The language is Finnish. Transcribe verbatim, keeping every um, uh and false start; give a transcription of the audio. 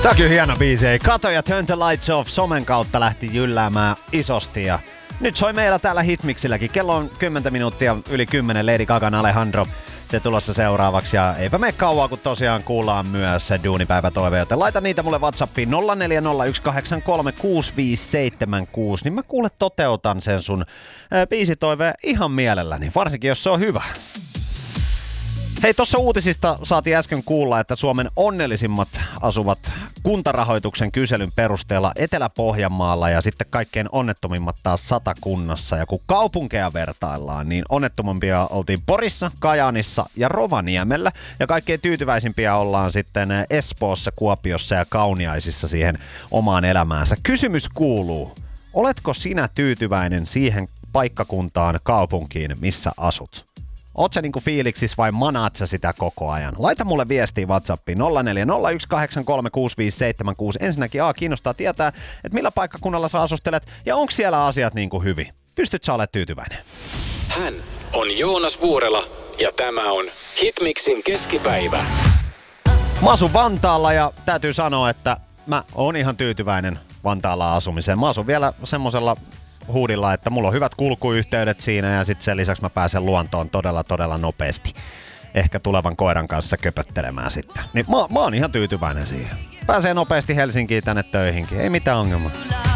Tää on kyllä hieno biisi. Kato ja Turn the Lights Off somen kautta lähti jylläämään isosti ja nyt soi meillä täällä Hitmixilläkin. Kello on kymmenen minuuttia yli kymmenen. Lady Gagan Alejandro se tulossa seuraavaksi ja eipä mene kauaa, kun tosiaan kuullaan myös duunipäivätoive, joten laita niitä mulle WhatsAppiin nolla neljä nolla yksi kahdeksan kolme kuusi viisi seitsemän kuusi, niin mä kuule toteutan sen sun biisitoiveen ihan mielelläni, varsinkin jos se on hyvä. Hei, tuossa uutisista saatiin äsken kuulla, että Suomen onnellisimmat asuvat kuntarahoituksen kyselyn perusteella Etelä-Pohjanmaalla ja sitten kaikkein onnettomimmat taas Satakunnassa. Ja kun kaupunkeja vertaillaan, niin onnettomampia oltiin Porissa, Kajaanissa ja Rovaniemellä. Ja kaikkein tyytyväisimpiä ollaan sitten Espoossa, Kuopiossa ja Kauniaisissa siihen omaan elämäänsä. Kysymys kuuluu, oletko sinä tyytyväinen siihen paikkakuntaan, kaupunkiin, missä asut? Oot sä niinku fiiliksis vai manaat sä sitä koko ajan? Laita mulle viestiä WhatsAppiin nolla neljä nolla yksi kahdeksan kolme kuusi viisi seitsemän kuusi. Ensinnäkin A, kiinnostaa tietää, että millä paikkakunnalla sä asustelet ja onko siellä asiat niinku hyvin. Pystyt sä olemaan tyytyväinen? Hän on Joonas Vuorela ja tämä on Hitmixin keskipäivä. Mä asun Vantaalla ja täytyy sanoa, että mä oon ihan tyytyväinen Vantaalla asumiseen. Mä asun vielä semmosella huudilla, että mulla on hyvät kulkuyhteydet siinä ja sitten sen lisäksi mä pääsen luontoon todella todella nopeasti. Ehkä tulevan koiran kanssa köpöttelemään sitten. Niin mä, mä oon ihan tyytyväinen siihen. Pääsee nopeasti Helsinkiin tänne töihinkin, ei mitään ongelmaa.